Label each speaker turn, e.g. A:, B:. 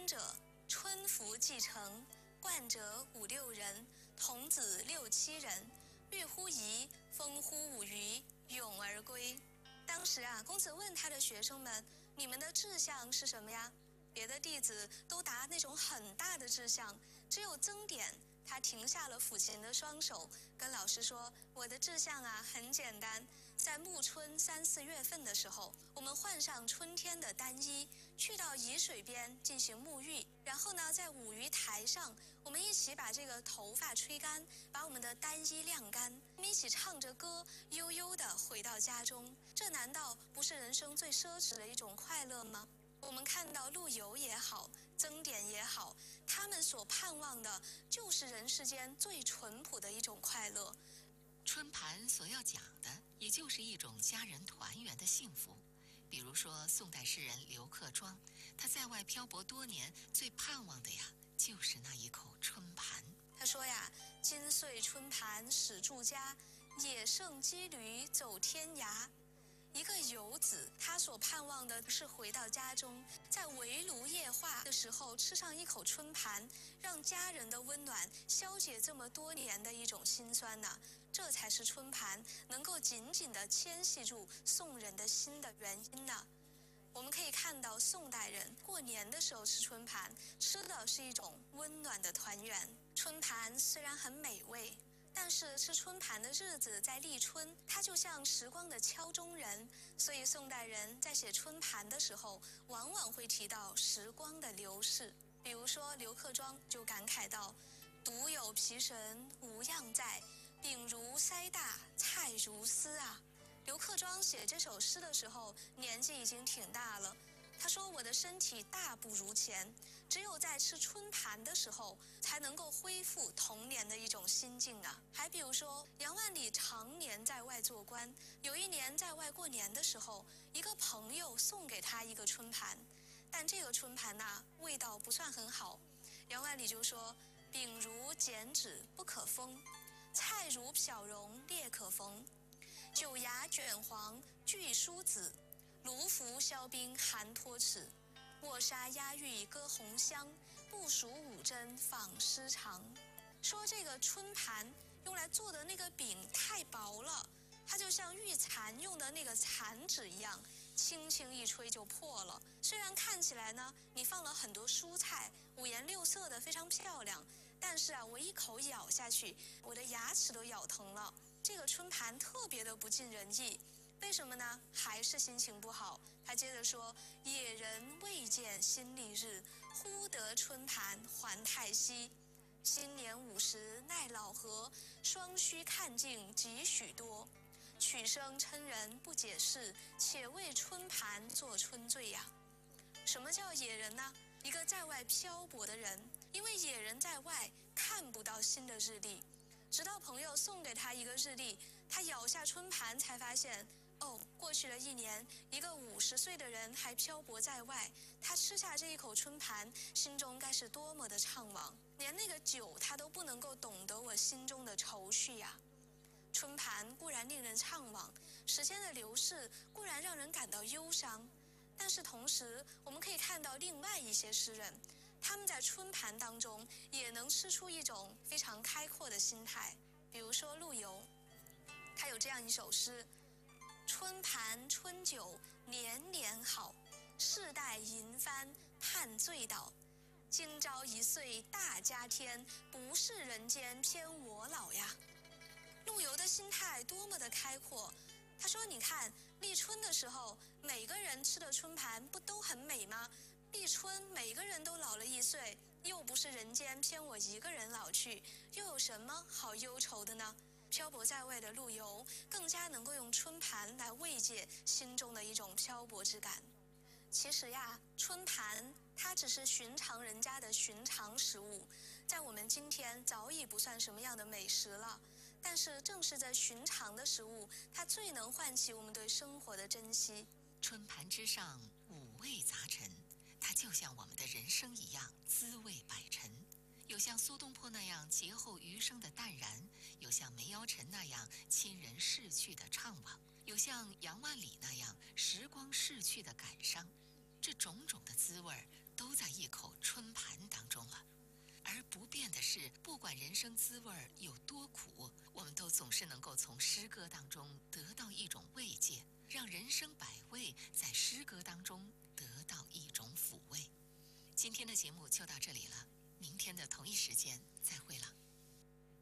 A: 春者，春服既成，冠者5、6人，童子6、7人，乐乎沂，风乎舞雩，咏而归。当时啊，公子问他的学生们：“你们的志向是什么呀？”别的弟子都答那种很大的志向，只有曾点，他停下了抚琴的双手，跟老师说：“我的志向啊，很简单，在暮春3、4月份的时候，我们换上春天的单衣，去到沂水边进行沐浴，然后呢，在舞雩台上，我们一起把这个头发吹干，把我们的单衣晾干，我们一起唱着歌，悠悠地回到家中。这难道不是人生最奢侈的一种快乐吗？”我们看到陆游也好，曾点也好，他们所盼望的就是人世间最淳朴的一种快乐。
B: 春盘所要讲的，也就是一种家人团圆的幸福。比如说宋代诗人刘克庄，他在外漂泊多年，最盼望的呀，就是那一口春盘。
A: 他说呀：“今岁春盘始住家，也乘羁旅走天涯。”一个游子，他所盼望的是回到家中，在围炉夜话的时候吃上一口春盘，让家人的温暖消解这么多年的一种辛酸呐。这才是春盘能够紧紧地牵系住宋人的心的原因呢。我们可以看到，宋代人过年的时候吃春盘，吃的是一种温暖的团圆。春盘虽然很美味，但是吃春盘的日子在立春，它就像时光的敲钟人，所以宋代人在写春盘的时候，往往会提到时光的流逝。比如说刘克庄就感慨道：“独有皮神无恙在，饼如筛大，菜如丝啊。”刘克庄写这首诗的时候，年纪已经挺大了。他说：“我的身体大不如前，只有在吃春盘的时候，才能够恢复童年的一种心境啊。”还比如说，杨万里常年在外做官，有一年在外过年的时候，一个朋友送给他一个春盘，但这个春盘呐，味道不算很好。杨万里就说：“饼如剪纸不可封，菜如漂蓉裂可缝，酒芽卷黄俱疏子。卢浮削冰寒脱齿，卧沙压玉歌红香，不数五针纺丝长。”说这个春盘用来做的那个饼太薄了，它就像玉蚕用的那个蚕纸一样，轻轻一吹就破了。虽然看起来呢，你放了很多蔬菜，五颜六色的，非常漂亮，但是啊，我一口咬下去，我的牙齿都咬疼了。这个春盘特别的不尽人意。为什么呢？还是心情不好。他接着说：“野人未见新历日，忽得春盘还太息。新年50奈老何，双须看尽几许多。曲声嗔人不解释，且为春盘作春醉呀。”什么叫野人呢？一个在外漂泊的人，因为野人在外看不到新的日历，直到朋友送给他一个日历，他咬下春盘才发现，哦，过去了1年，一个50岁的人还漂泊在外，他吃下这一口春盘，心中该是多么的怅惘，连那个酒他都不能够懂得我心中的愁绪呀。春盘固然令人怅惘，时间的流逝固然让人感到忧伤，但是同时我们可以看到另外一些诗人，他们在春盘当中也能吃出一种非常开阔的心态。比如说陆游，他有这样一首诗：“春盘春酒年年好，世代银帆盼醉倒。今朝1岁大家添，不是人间偏我老呀。”陆游的心态多么的开阔。他说：“你看，立春的时候，每个人吃的春盘不都很美吗？立春每个人都老了1岁，又不是人间偏我一个人老去，又有什么好忧愁的呢？”漂泊在外的陆游更加能够用春盘来慰藉心中的一种漂泊之感。其实呀，春盘它只是寻常人家的寻常食物，在我们今天早已不算什么样的美食了。但是正是这寻常的食物，它最能唤起我们对生活的珍惜。
B: 春盘之上五味杂陈，它就像我们的人生一样，滋味百陈。有像苏东坡那样劫后余生的淡然，有像梅尧臣那样亲人逝去的怅惘，有像杨万里那样时光逝去的感伤。这种种的滋味都在一口春管人生滋味有多苦，我们都总是能够从诗歌当中得到一种慰藉，让人生百味在诗歌当中得到一种抚慰。今天的节目就到这里了，明天的同一时间